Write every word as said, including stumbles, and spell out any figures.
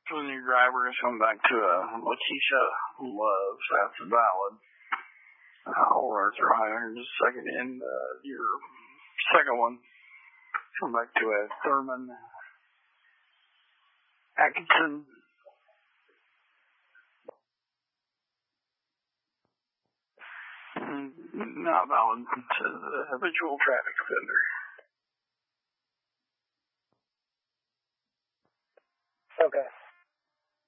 For the new driver is coming back to uh, Lakeisha Love. That's valid. Uh, I'll run through higher in just a second. And uh, your second one, come back to a Thurman Atkinson. Not valid to the habitual traffic offender. Okay.